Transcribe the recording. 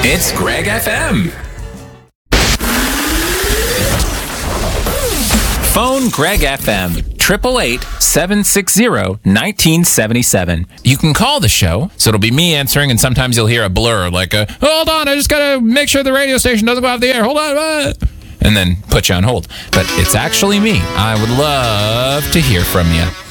It's Greg FM. Phone Greg FM, 888-760-1977. You can call the show, so it'll be me answering, and sometimes you'll hear a blur, like hold on, I just gotta make sure the radio station doesn't go off the air, hold on, and then put you on hold. But it's actually me. I would love to hear from you.